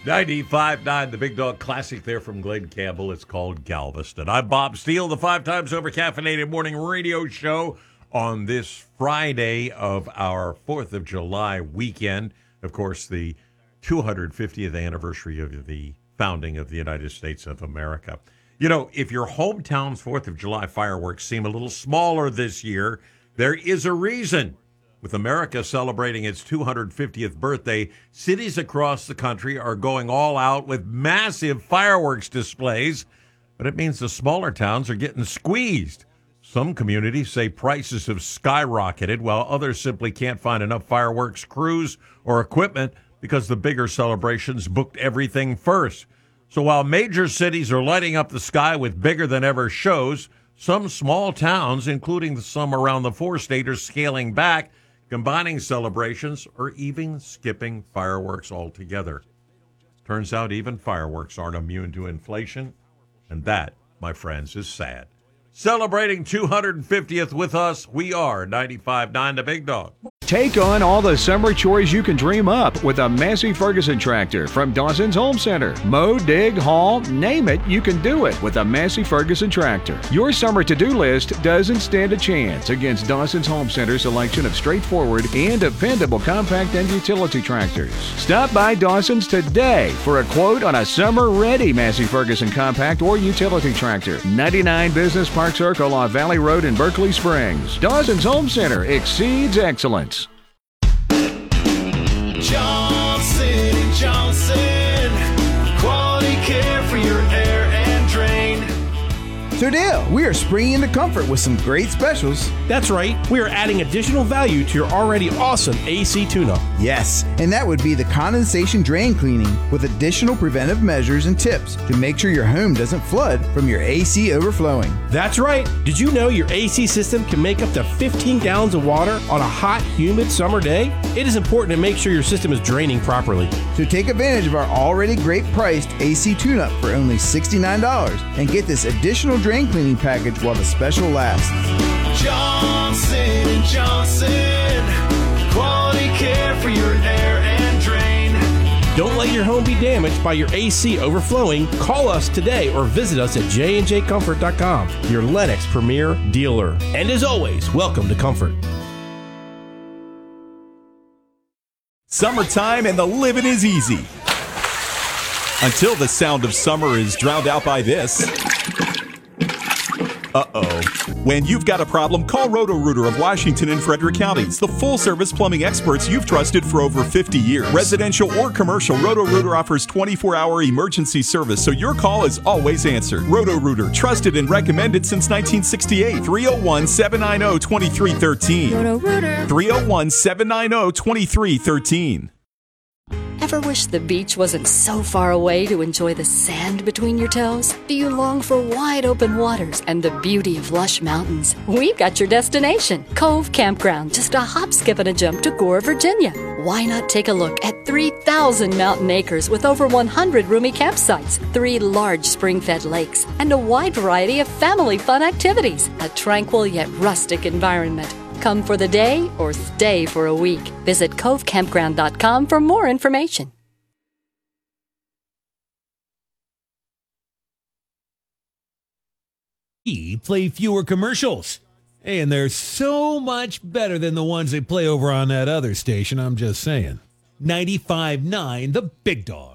95.9, the Big Dog Classic there from Glenn Campbell. It's called Galveston. I'm Bob Steele, the 5 times over caffeinated morning radio show on this Friday of our 4th of July weekend. Of course, the 250th anniversary of the founding of the United States of America. You know, if your hometown's 4th of July fireworks seem a little smaller this year, there is a reason. With America celebrating its 250th birthday, cities across the country are going all out with massive fireworks displays, but it means the smaller towns are getting squeezed. Some communities say prices have skyrocketed, while others simply can't find enough fireworks crews or equipment because the bigger celebrations booked everything first. So while major cities are lighting up the sky with bigger-than-ever shows, some small towns, including some around the four-state, are scaling back, combining celebrations, or even skipping fireworks altogether. Turns out even fireworks aren't immune to inflation, and that, my friends, is sad. Celebrating 250th with us, we are 95.9 The Big Dog. Take on all the summer chores you can dream up with a Massey Ferguson tractor from Dawson's Home Center. Mow, dig, haul, name it, you can do it with a Massey Ferguson tractor. Your summer to-do list doesn't stand a chance against Dawson's Home Center's selection of straightforward and dependable compact and utility tractors. Stop by Dawson's today for a quote on a summer-ready Massey Ferguson compact or utility tractor. 99 Business Park Circle on Valley Road in Berkeley Springs. Dawson's Home Center exceeds excellence. Johnson & Johnson, quality care for your air and drain. So Dale, we are springing into comfort with some great specials. That's right. We are adding additional value to your already awesome AC tune-up. Yes, and that would be the condensation drain cleaning with additional preventive measures and tips to make sure your home doesn't flood from your AC overflowing. That's right. Did you know your AC system can make up to 15 gallons of water on a hot, humid summer day? It is important to make sure your system is draining properly. So take advantage of our already great priced AC tune-up for only $69 and get this additional drain cleaning package while the special lasts. Johnson & Johnson, quality care for your air and drain. Don't let your home be damaged by your AC overflowing. Call us today or visit us at jnjcomfort.com, your Lennox premier dealer. And as always, welcome to Comfort. Summertime and the living is easy. Until the sound of summer is drowned out by this. Uh-oh. When you've got a problem, call Roto-Rooter of Washington and Frederick counties, the full-service plumbing experts you've trusted for over 50 years. Residential or commercial, Roto-Rooter offers 24-hour emergency service, so your call is always answered. Roto-Rooter, trusted and recommended since 1968. 301-790-2313. Roto-Rooter. 301-790-2313. Ever wish the beach wasn't so far away to enjoy the sand between your toes? Do you long for wide open waters and the beauty of lush mountains? We've got your destination, Cove Campground, just a hop, skip, and a jump to Gore, Virginia. Why not take a look at 3,000 mountain acres with over 100 roomy campsites, 3 large spring-fed lakes, and a wide variety of family fun activities? A tranquil yet rustic environment. Come for the day or stay for a week. Visit covecampground.com for more information. Play fewer commercials. Hey, and they're so much better than the ones they play over on that other station, I'm just saying. 95.9 The Big Dog.